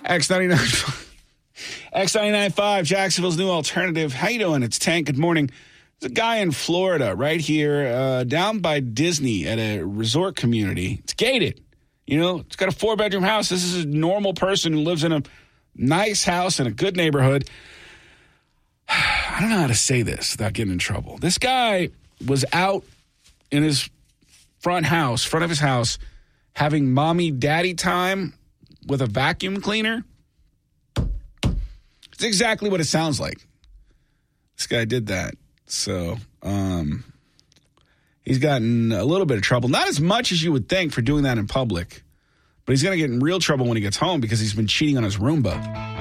X99. X99.5, Jacksonville's new alternative. How you doing? It's Tank. Good morning. There's a guy in Florida right here down by Disney at a resort community. It's gated. You know, it's got a 4-bedroom house. This is a normal person who lives in a nice house in a good neighborhood. I don't know how to say this without getting in trouble. This guy was out in his front of his house, having mommy-daddy time with a vacuum cleaner. It's exactly what it sounds like. This guy did that. So he's gotten a little bit of trouble. Not as much as you would think for doing that in public, but he's going to get in real trouble when he gets home because he's been cheating on his Roomba.